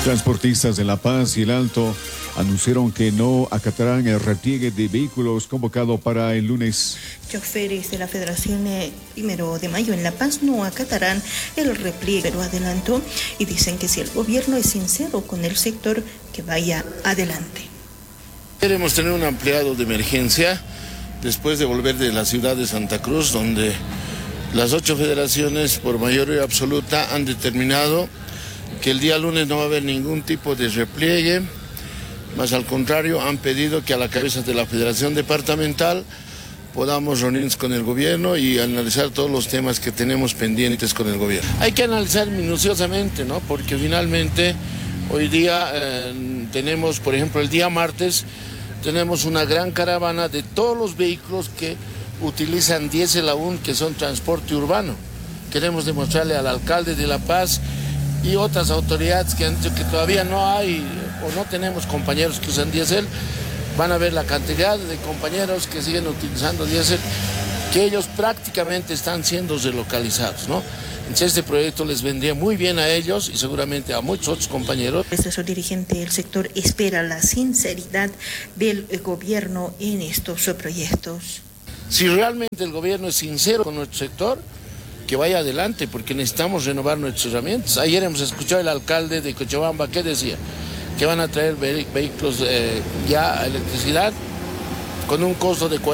Transportistas de La Paz y El Alto anunciaron que no acatarán el repliegue de vehículos convocado para el lunes. Choferes de la Federación 1 de Mayo en La Paz no acatarán el repliegue, pero adelantó y dicen que si el gobierno es sincero con el sector, que vaya adelante. Queremos tener un ampliado de emergencia después de volver de la ciudad de Santa Cruz, donde las 8 federaciones por mayoría absoluta han determinado que el día lunes no va a haber ningún tipo de repliegue, más al contrario han pedido que a la cabeza de la Federación Departamental podamos reunirnos con el gobierno y analizar todos los temas que tenemos pendientes con el gobierno. Hay que analizar minuciosamente, ¿no? Porque finalmente hoy día tenemos, por ejemplo, el día martes, tenemos una gran caravana de todos los vehículos que utilizan diésel aún, que son transporte urbano. Queremos demostrarle al alcalde de La Paz y otras autoridades que han dicho que todavía no hay o no tenemos compañeros que usan diésel. Van a ver la cantidad de compañeros que siguen utilizando diésel, que ellos prácticamente están siendo relocalizados, ¿no? Entonces este proyecto les vendría muy bien a ellos y seguramente a muchos otros compañeros. El asesor dirigente del sector espera la sinceridad del gobierno en estos proyectos. Si realmente el gobierno es sincero con nuestro sector, que vaya adelante, porque necesitamos renovar nuestras herramientas. Ayer hemos escuchado al alcalde de Cochabamba que decía que van a traer vehículos ya a electricidad con un costo de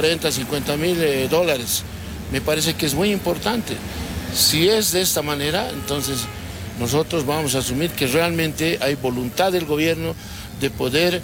$40-50,000. Me parece que es muy importante. Si es de esta manera, entonces nosotros vamos a asumir que realmente hay voluntad del gobierno de poder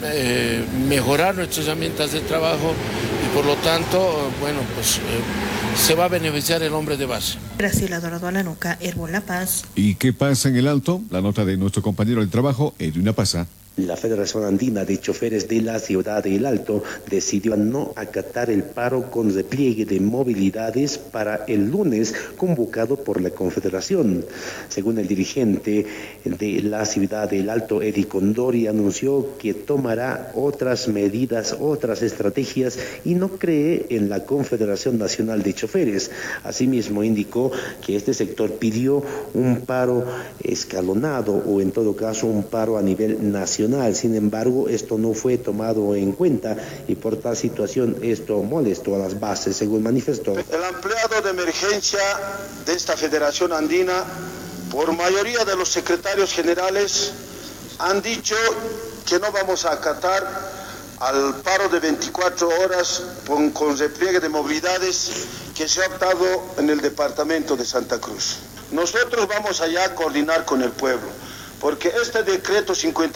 mejorar nuestras herramientas de trabajo y por lo tanto, bueno, pues se va a beneficiar el hombre de base. Graciela Dorado Alanuca, Herbo La Paz. ¿Y qué pasa en El Alto? La nota de nuestro compañero del trabajo, Edwin Pasa. La Federación Andina de Choferes de la Ciudad de El Alto decidió no acatar el paro con repliegue de movilidades para el lunes convocado por la Confederación. Según el dirigente de la Ciudad de El Alto, Eddie Condori, anunció que tomará otras medidas, otras estrategias y no cree en la Confederación Nacional de Choferes. Asimismo, indicó que este sector pidió un paro escalonado o en todo caso un paro a nivel nacional. Sin embargo, esto no fue tomado en cuenta y por tal situación esto molestó a las bases, según manifestó. El ampliado de emergencia de esta Federación Andina, por mayoría de los secretarios generales, han dicho que no vamos a acatar al paro de 24 horas con repliegue de movilidades que se ha optado en el departamento de Santa Cruz. Nosotros vamos allá a coordinar con el pueblo, porque este decreto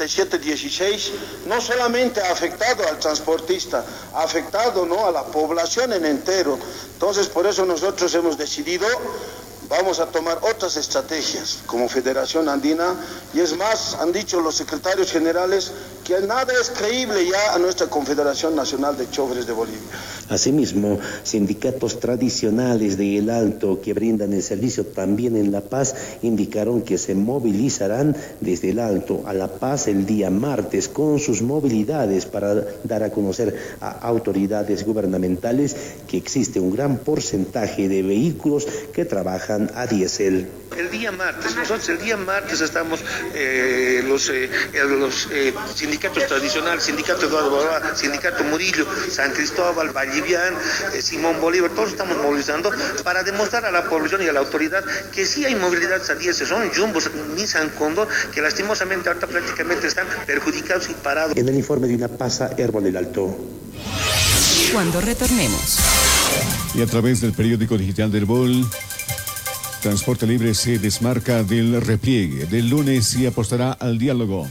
5716 no solamente ha afectado al transportista, ha afectado, ¿no?, a la población en entero. Entonces, por eso nosotros hemos decidido, vamos a tomar otras estrategias como Federación Andina, y es más, han dicho los secretarios generales que nada es creíble ya a nuestra Confederación Nacional de Choferes de Bolivia. Asimismo, sindicatos tradicionales de El Alto que brindan el servicio también en La Paz indicaron que se movilizarán desde El Alto a La Paz el día martes con sus movilidades para dar a conocer a autoridades gubernamentales que existe un gran porcentaje de vehículos que trabajan a diésel. El día martes, nosotros el día martes estamos los sindicatos tradicionales, Sindicato Eduardo Balboa, Sindicato Murillo, San Cristóbal, Vallivian, Simón Bolívar, todos estamos movilizando para demostrar a la población y a la autoridad que sí hay movilidades a diésel, son Jumbos, Nissan Condor, que lastimosamente ahorita prácticamente están perjudicados y parados. En el informe de Pasa, Herbo del Alto. Cuando retornemos. Y a través del periódico digital del BOL, Transporte Libre se desmarca del repliegue del lunes y apostará al diálogo.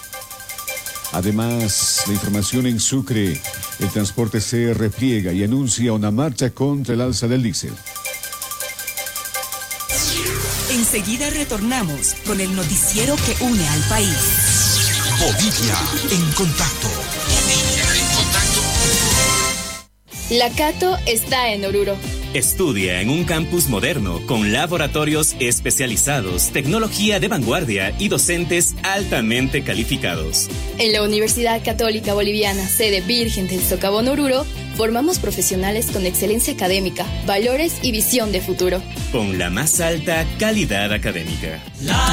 Además, la información en Sucre, el transporte se repliega y anuncia una marcha contra el alza del diésel. Enseguida retornamos con el noticiero que une al país. Bolivia en contacto. Bolivia en contacto. La Cato está en Oruro. Estudia en un campus moderno con laboratorios especializados, tecnología de vanguardia y docentes altamente calificados. En la Universidad Católica Boliviana, sede Virgen del Socavón Oruro, formamos profesionales con excelencia académica, valores y visión de futuro. Con la más alta calidad académica.